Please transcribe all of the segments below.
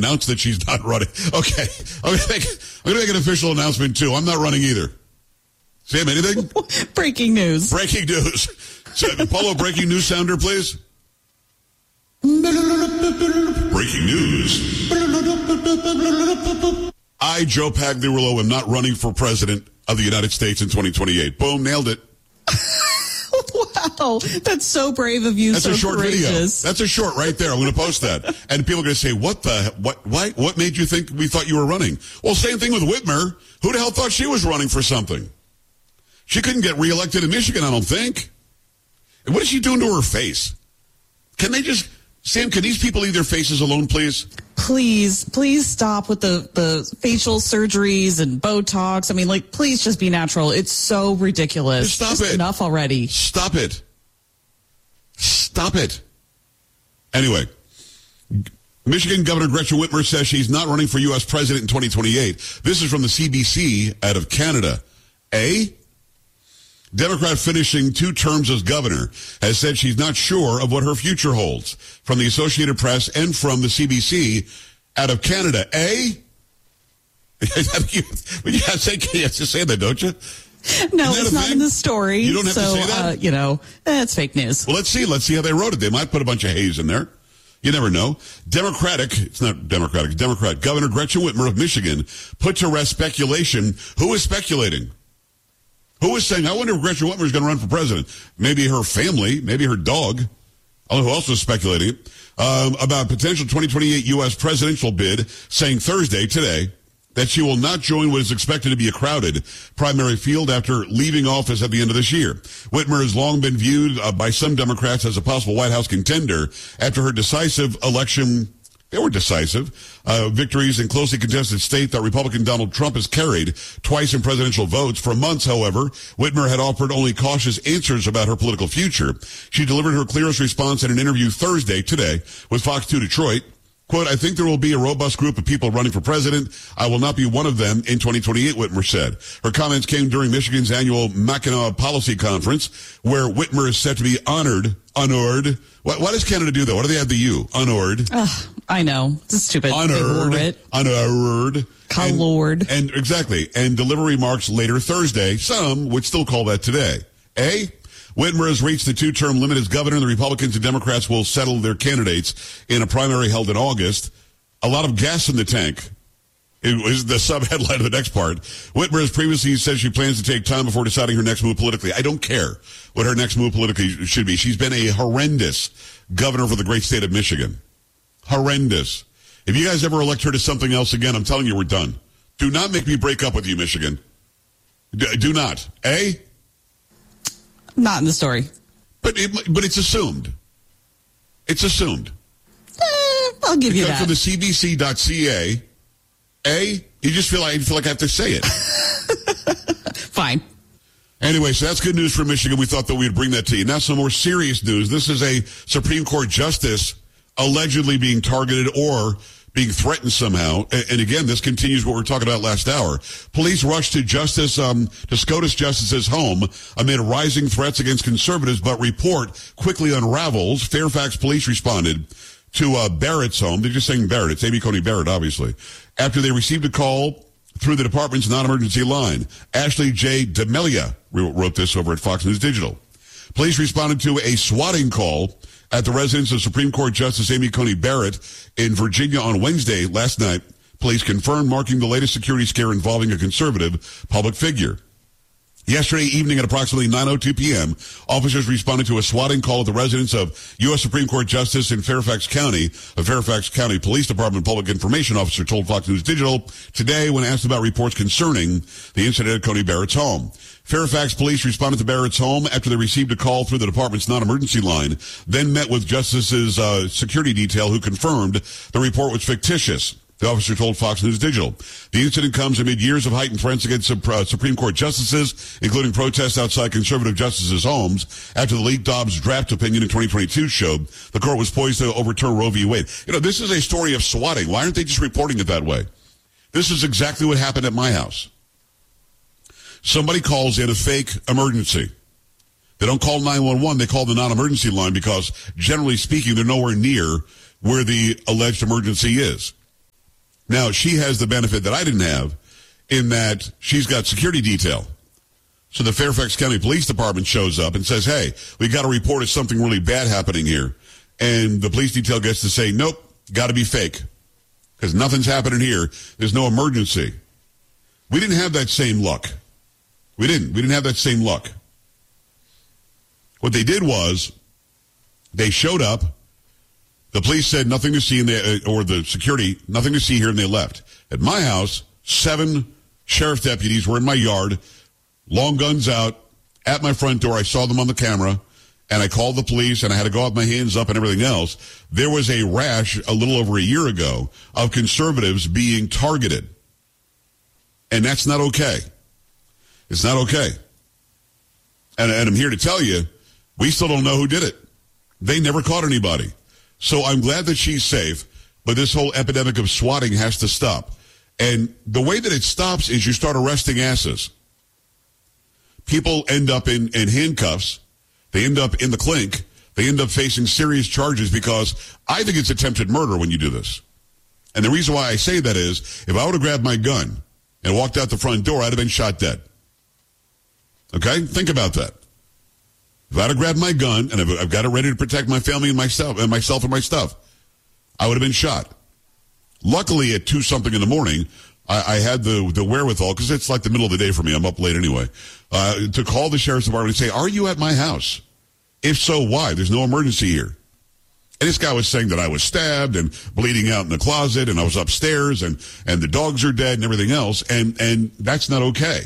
announced that she's not running. Okay. I'm going to make an official announcement, too. I'm not running either. Sam, anything? Breaking news. Breaking news. So, Polo, breaking news sounder, please. Breaking news. I, Joe Pagliarulo, am not running for president of the United States in 2028. Boom, nailed it. Wow, that's so brave of you. That's so a short courageous. video. That's a short right there. I'm going to post that. And people are going to say, what made you think we thought you were running? Well, same thing with Whitmer. Who the hell thought she was running for something? She couldn't get reelected in Michigan, I don't think. And what is she doing to her face? Sam, can these people leave their faces alone, please? Please stop with the facial surgeries and Botox. I mean, please just be natural. It's so ridiculous. Stop it. Enough already. Stop it. Stop it. Anyway, Michigan Governor Gretchen Whitmer says she's not running for U.S. president in 2028. This is from the CBC out of Canada. Democrat finishing 2 terms as governor has said she's not sure of what her future holds. From the Associated Press and from the CBC out of Canada. You have to say that, don't you? No, it's not in the story. You don't have to say that? It's fake news. Well, let's see how they wrote it. They might put a bunch of haze in there. You never know. Democrat Governor Gretchen Whitmer of Michigan put to rest speculation. Who is speculating? Who is saying, I wonder if Gretchen Whitmer is going to run for president? Maybe her family, maybe her dog. I don't know who else is speculating about potential 2028 U.S. presidential bid, saying today, that she will not join what is expected to be a crowded primary field after leaving office at the end of this year. Whitmer has long been viewed by some Democrats as a possible White House contender after her decisive election. They were decisive. Victories in closely contested state that Republican Donald Trump has carried twice in presidential votes. For months, however, Whitmer had offered only cautious answers about her political future. She delivered her clearest response in an interview today, with Fox 2 Detroit. Quote, I think there will be a robust group of people running for president. I will not be one of them in 2028, Whitmer said. Her comments came during Michigan's annual Mackinac Policy Conference, where Whitmer is set to be honored. What does Canada do, though? What do they have the U? Honored. I know. It's stupid. Honored. Colored. And exactly. And deliver remarks later Thursday. Some would still call that today. Whitmer has reached the 2-term limit as governor, and the Republicans and Democrats will settle their candidates in a primary held in August. A lot of gas in the tank. It was the sub-headline of the next part. Whitmer has previously said she plans to take time before deciding her next move politically. I don't care what her next move politically should be. She's been a horrendous governor for the great state of Michigan. Horrendous. If you guys ever elect her to something else again, I'm telling you we're done. Do not make me break up with you, Michigan. Do not. Not in the story. But it's assumed. It's assumed. I'll give you that. From the CBC.ca, you just feel like I have to say it. Fine. Anyway, so that's good news for Michigan. We thought that we'd bring that to you. Now some more serious news. This is a Supreme Court justice allegedly being targeted or being threatened somehow. And again, this continues what we were talking about last hour. Police rushed to SCOTUS Justice's home amid rising threats against conservatives, but report quickly unravels. Fairfax police responded to Barrett's home. They're just saying Barrett. It's Amy Coney Barrett, obviously. After they received a call through the department's non-emergency line. Ashley J. D'Amelia wrote this over at Fox News Digital. Police responded to a swatting call at the residence of Supreme Court Justice Amy Coney Barrett in Virginia on Wednesday last night. Police confirmed, marking the latest security scare involving a conservative public figure. Yesterday evening at approximately 9:02 p.m., officers responded to a swatting call at the residence of U.S. Supreme Court Justice in Fairfax County. A Fairfax County Police Department public information officer told Fox News Digital today when asked about reports concerning the incident at Coney Barrett's home. Fairfax police responded to Barrett's home after they received a call through the department's non-emergency line, then met with Justice's security detail who confirmed the report was fictitious. The officer told Fox News Digital. The incident comes amid years of heightened threats against Supreme Court justices, including protests outside conservative justices' homes after the leaked Dobbs draft opinion in 2022 showed the court was poised to overturn Roe v. Wade. You know, this is a story of swatting. Why aren't they just reporting it that way? This is exactly what happened at my house. Somebody calls in a fake emergency. They don't call 911, they call the non-emergency line because, generally speaking, they're nowhere near where the alleged emergency is. Now, she has the benefit that I didn't have in that she's got security detail. So the Fairfax County Police Department shows up and says, hey, we got a report of something really bad happening here. And the police detail gets to say, nope, got to be fake because nothing's happening here. There's no emergency. We didn't have that same luck. We didn't have that same luck. What they did was they showed up. The police said nothing to see or the security, nothing to see here, and they left. At my house, 7 sheriff's deputies were in my yard, long guns out, at my front door. I saw them on the camera, and I called the police, and I had to go out my hands up and everything else. There was a rash a little over a year ago of conservatives being targeted. And that's not okay. It's not okay. And I'm here to tell you, we still don't know who did it. They never caught anybody. So I'm glad that she's safe, but this whole epidemic of swatting has to stop. And the way that it stops is you start arresting asses. People end up in handcuffs. They end up in the clink. They end up facing serious charges because I think it's attempted murder when you do this. And the reason why I say that is if I would have grabbed my gun and walked out the front door, I'd have been shot dead. Okay? Think about that. If I'd have grabbed my gun and I've got it ready to protect my family and myself and my stuff, I would have been shot. Luckily, at 2-something in the morning, I had the wherewithal, because it's like the middle of the day for me. I'm up late anyway, to call the sheriff's department and say, are you at my house? If so, why? There's no emergency here. And this guy was saying that I was stabbed and bleeding out in the closet and I was upstairs and the dogs are dead and everything else. And that's not okay.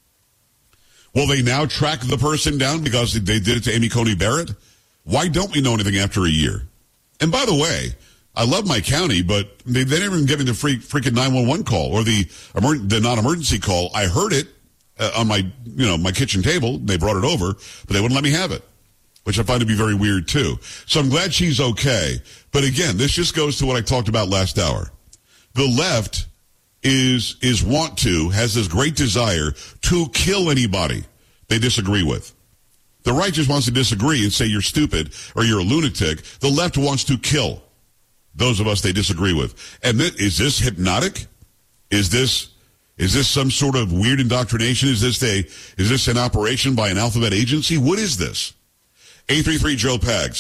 Will they now track the person down because they did it to Amy Coney Barrett? Why don't we know anything after a year? And by the way, I love my county, but they didn't even give me the freaking 911 call or the non-emergency call. I heard it on my kitchen table. They brought it over, but they wouldn't let me have it, which I find to be very weird too. So I'm glad she's okay. But again, this just goes to what I talked about last hour. The left has this great desire to kill anybody they disagree with. The right just wants to disagree and say you're stupid or you're a lunatic. The left wants to kill those of us they disagree with. And is this hypnotic? Is this some sort of weird indoctrination? Is this an operation by an alphabet agency? What is this? 833-JOE-PAGS,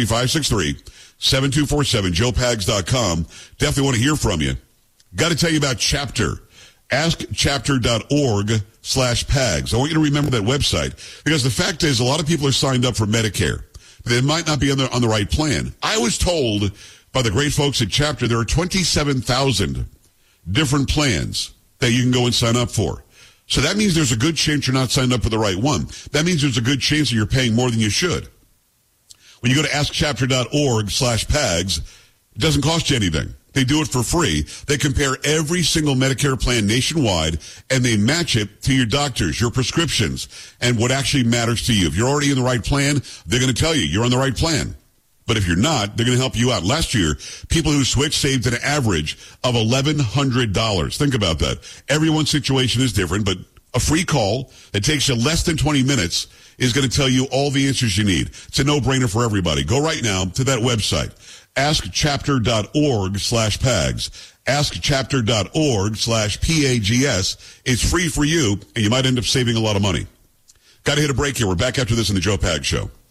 833-563-7247, joepags.com. Definitely want to hear from you. Got to tell you about Chapter. AskChapter.org/PAGS. I want you to remember that website because the fact is a lot of people are signed up for Medicare. They might not be on the right plan. I was told by the great folks at Chapter there are 27,000 different plans that you can go and sign up for. So that means there's a good chance you're not signed up for the right one. That means there's a good chance that you're paying more than you should. When you go to AskChapter.org/PAGS, it doesn't cost you anything. They do it for free. They compare every single Medicare plan nationwide, and they match it to your doctors, your prescriptions, and what actually matters to you. If you're already in the right plan, they're going to tell you you're on the right plan. But if you're not, they're going to help you out. Last year, people who switched saved an average of $1,100. Think about that. Everyone's situation is different, but a free call that takes you less than 20 minutes is going to tell you all the answers you need. It's a no-brainer for everybody. Go right now to that website. AskChapter.org/PAGS. AskChapter.org/PAGS. It's free for you, and you might end up saving a lot of money. Got to hit a break here. We're back after this in the Joe Pags Show.